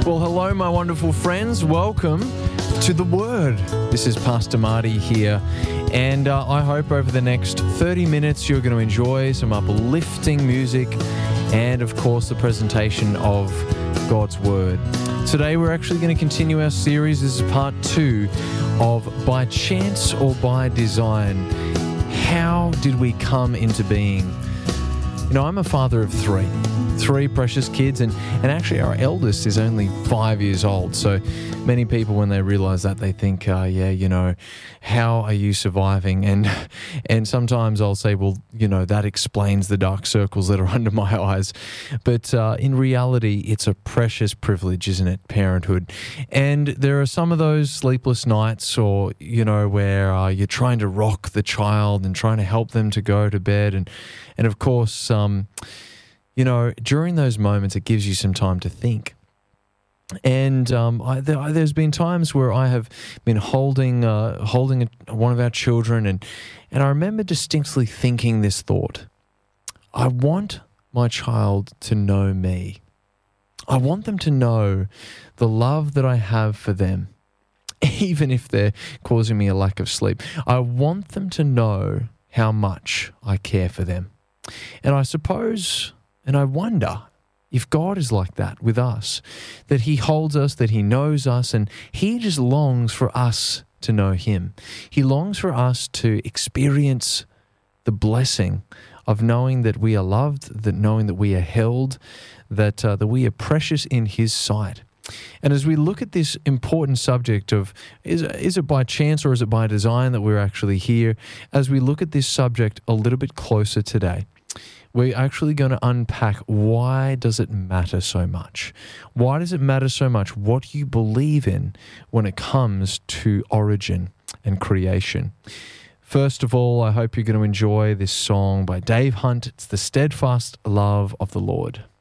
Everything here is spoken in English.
Well, hello, my wonderful friends. Welcome to The Word. This is Pastor Marty here, and I hope over the next 30 minutes you're going to enjoy some uplifting music and, of course, the presentation of God's Word. Today we're actually going to continue our series. This is part 2 of By Chance or By Design. How did we come into being? You know, I'm a father of three precious kids, and actually our eldest is only 5 years old. So many people, when they realize that, they think, how are you surviving? And sometimes I'll say, well, that explains the dark circles that are under my eyes. But in reality, it's a precious privilege, isn't it, parenthood? And there are some of those sleepless nights or, where you're trying to rock the child and trying to help them to go to bed. And of course, during those moments, it gives you some time to think. And there's been times where I have been holding one of our children, and I remember distinctly thinking this thought: I want my child to know me. I want them to know the love that I have for them, even if they're causing me a lack of sleep. I want them to know how much I care for them. And I suppose, and I wonder if God is like that with us, that He holds us, that He knows us, and He just longs for us to know Him. He longs for us to experience the blessing of knowing that we are loved, that knowing that we are held, that we are precious in His sight. And as we look at this important subject of is it by chance or is it by design that we're actually here, as we look at this subject a little bit closer today, we're actually going to unpack why does it matter so much? Why does it matter so much what you believe in when it comes to origin and creation? First of all, I hope you're going to enjoy this song by Dave Hunt. It's The Steadfast Love of the Lord.